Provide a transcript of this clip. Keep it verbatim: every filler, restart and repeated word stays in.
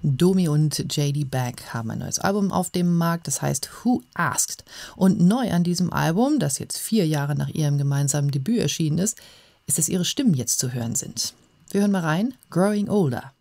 Domi und J D Beck haben ein neues Album auf dem Markt, das heißt Who Asked. Und neu an diesem Album, das jetzt vier Jahre nach ihrem gemeinsamen Debüt erschienen ist, ist, dass ihre Stimmen jetzt zu hören sind. Wir hören mal rein, Growing Older.